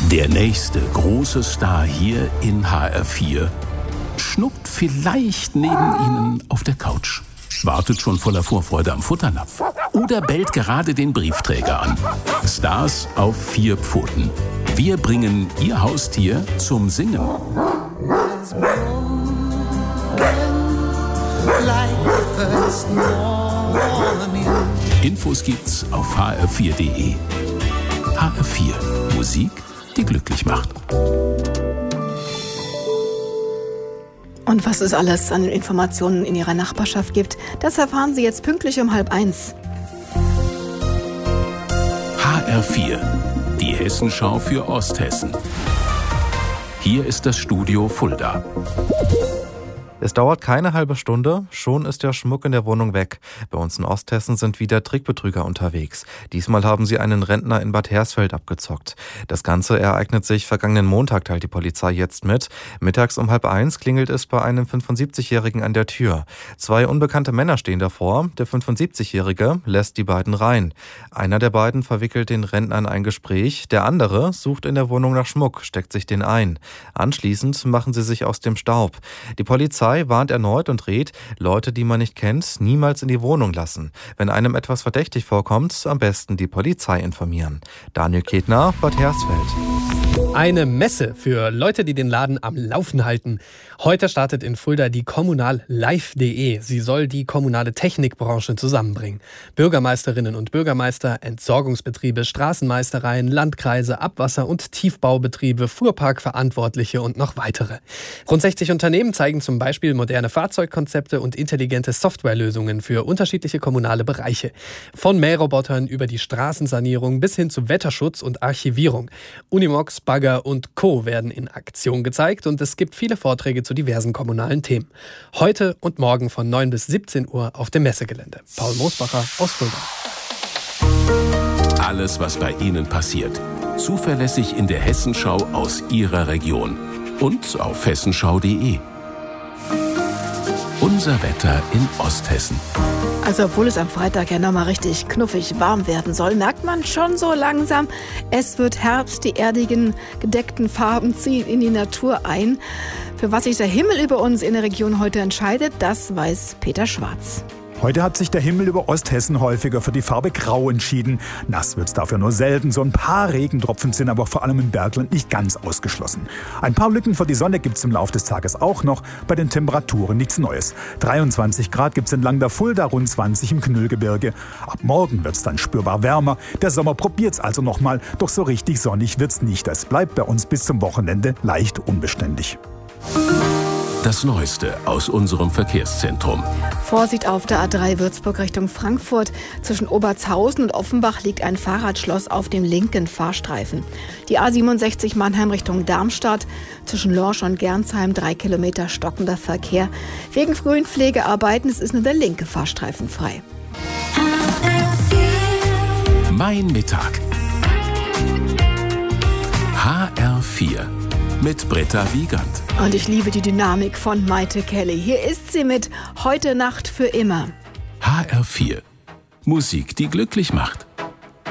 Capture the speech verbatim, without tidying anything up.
Der nächste große Star hier in H R vier schnuckt vielleicht neben Ihnen auf der Couch, wartet schon voller Vorfreude am Futternapf oder bellt gerade den Briefträger an. Stars auf vier Pfoten. Wir bringen Ihr Haustier zum Singen. Infos gibt's auf h r vier punkt d e. H R vier. Musik, die glücklich macht. Und was es alles an Informationen in Ihrer Nachbarschaft gibt, das erfahren Sie jetzt pünktlich um halb eins. H R vier, die Hessenschau für Osthessen. Hier ist das Studio Fulda. Es dauert keine halbe Stunde, schon ist der Schmuck in der Wohnung weg. Bei uns in Osthessen sind wieder Trickbetrüger unterwegs. Diesmal haben sie einen Rentner in Bad Hersfeld abgezockt. Das Ganze ereignet sich vergangenen Montag, teilt die Polizei jetzt mit. Mittags um halb eins klingelt es bei einem fünfundsiebzigjährigen an der Tür. Zwei unbekannte Männer stehen davor. Der fünfundsiebzigjährige lässt die beiden rein. Einer der beiden verwickelt den Rentner in ein Gespräch. Der andere sucht in der Wohnung nach Schmuck, steckt sich den ein. Anschließend machen sie sich aus dem Staub. Die Polizei warnt erneut und rät, Leute, die man nicht kennt, niemals in die Wohnung lassen. Wenn einem etwas verdächtig vorkommt, am besten die Polizei informieren. Daniel Ketner, Bad Hersfeld. Eine Messe für Leute, die den Laden am Laufen halten. Heute startet in Fulda die Kommunal Live punkt de. Sie soll die kommunale Technikbranche zusammenbringen. Bürgermeisterinnen und Bürgermeister, Entsorgungsbetriebe, Straßenmeistereien, Landkreise, Abwasser- und Tiefbaubetriebe, Fuhrparkverantwortliche und noch weitere. Rund sechzig Unternehmen zeigen zum Beispiel moderne Fahrzeugkonzepte und intelligente Softwarelösungen für unterschiedliche kommunale Bereiche. Von Mährobotern über die Straßensanierung bis hin zu Wetterschutz und Archivierung. Unimox, Bagger und Co. werden in Aktion gezeigt und es gibt viele Vorträge zu diversen kommunalen Themen. Heute und morgen von neun bis siebzehn Uhr auf dem Messegelände. Paul Moosbacher aus Fulda. Alles, was bei Ihnen passiert, zuverlässig in der Hessenschau aus Ihrer Region und auf hessenschau punkt de. Unser Wetter in Osthessen. Also obwohl es am Freitag ja nochmal richtig knuffig warm werden soll, merkt man schon so langsam, es wird Herbst, die erdigen, gedeckten Farben ziehen in die Natur ein. Für was sich der Himmel über uns in der Region heute entscheidet, das weiß Peter Schwarz. Heute hat sich der Himmel über Osthessen häufiger für die Farbe Grau entschieden. Nass wird's dafür nur selten. So ein paar Regentropfen sind aber vor allem im Bergland nicht ganz ausgeschlossen. Ein paar Lücken für die Sonne gibt's im Laufe des Tages auch noch. Bei den Temperaturen nichts Neues. dreiundzwanzig Grad gibt's entlang der Fulda, rund zwanzig im Knüllgebirge. Ab morgen wird's dann spürbar wärmer. Der Sommer probiert's also nochmal. Doch so richtig sonnig wird's nicht. Es bleibt bei uns bis zum Wochenende leicht unbeständig. Das Neueste aus unserem Verkehrszentrum. Vorsicht auf der A drei Würzburg Richtung Frankfurt. Zwischen Obertshausen und Offenbach liegt ein Fahrradschloss auf dem linken Fahrstreifen. Die A siebenundsechzig Mannheim Richtung Darmstadt. Zwischen Lorsch und Gernsheim drei Kilometer stockender Verkehr. Wegen frühen Pflegearbeiten ist nur der linke Fahrstreifen frei. Mein Mittag. H R vier. Mit Britta Wiegand. Und ich liebe die Dynamik von Maite Kelly. Hier ist sie mit Heute Nacht für immer. H R vier. Musik, die glücklich macht.